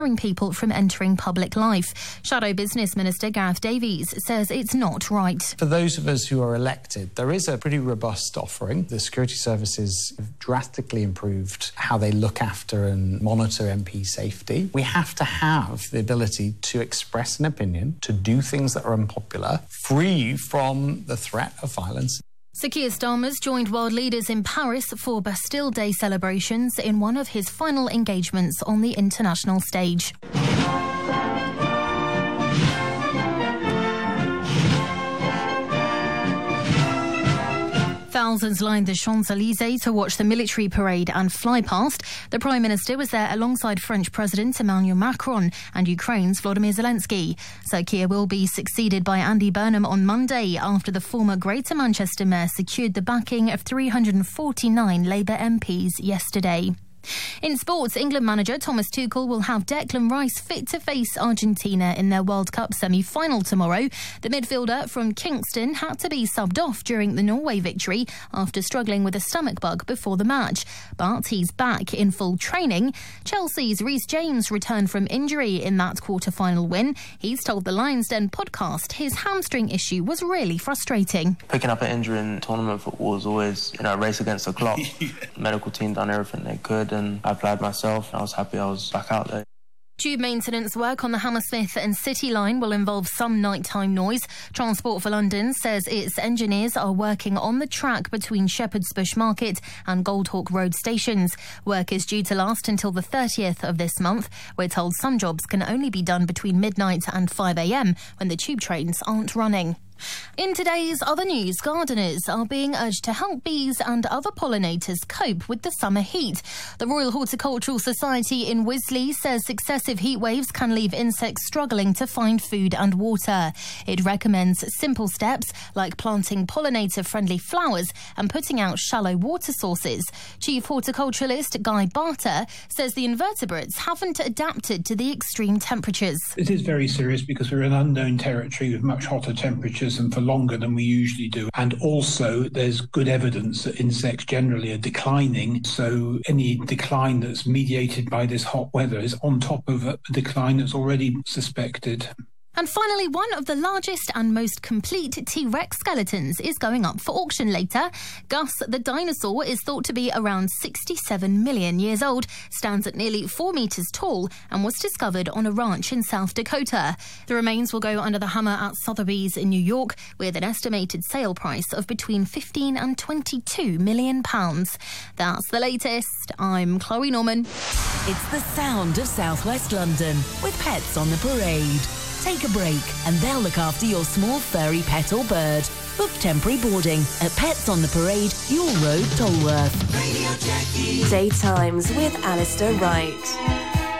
people from entering public life. Shadow Business Minister Gareth Davies says it's not right. For those of us who are elected, there is a pretty robust offering. The security services have drastically improved how they look after and monitor MP safety. We have to have the ability to express an opinion, to do things that are unpopular, free from the threat of violence. Sir Keir Starmer's joined world leaders in Paris for Bastille Day celebrations in one of his final engagements on the international stage. Thousands lined the Champs-Élysées to watch the military parade and fly past. The Prime Minister was there alongside French President Emmanuel Macron and Ukraine's Volodymyr Zelensky. Sir Keir will be succeeded by Andy Burnham on Monday after the former Greater Manchester Mayor secured the backing of 349 Labour MPs yesterday. In sports, England manager Thomas Tuchel will have Declan Rice fit to face Argentina in their World Cup semi-final tomorrow. The midfielder from Kingston had to be subbed off during the Norway victory after struggling with a stomach bug before the match. But he's back in full training. Chelsea's Reece James returned from injury in that quarter-final win. He's told the Lions Den podcast his hamstring issue was really frustrating. Picking up an injury in tournament football is always, a race against the clock. The medical team done everything they could, and I applied myself. I was happy I was back out there. Tube maintenance work on the Hammersmith and City line will involve some nighttime noise. Transport for London says its engineers are working on the track between Shepherd's Bush Market and Goldhawk Road stations. Work is due to last until the 30th of this month. We're told some jobs can only be done between midnight and 5 a.m. when the tube trains aren't running. In today's other news, gardeners are being urged to help bees and other pollinators cope with the summer heat. The Royal Horticultural Society in Wisley says successive heat waves can leave insects struggling to find food and water. It recommends simple steps like planting pollinator-friendly flowers and putting out shallow water sources. Chief Horticulturalist Guy Barter says the invertebrates haven't adapted to the extreme temperatures. It is very serious because we're in unknown territory with much hotter temperatures and for longer than we usually do. And also there's good evidence that insects generally are declining. So any decline that's mediated by this hot weather is on top of a decline that's already suspected. And finally, one of the largest and most complete T-Rex skeletons is going up for auction later. Gus the dinosaur is thought to be around 67 million years old, stands at nearly 4 metres tall and was discovered on a ranch in South Dakota. The remains will go under the hammer at Sotheby's in New York with an estimated sale price of between £15 and £22 million. That's the latest. I'm Chloe Norman. It's the sound of South West London with Pets on the Parade. Take a break and they'll look after your small furry pet or bird. Book temporary boarding at Pets on the Parade, Yule Road, Tolworth. Radio Jackie. Daytimes with Alistair Wright.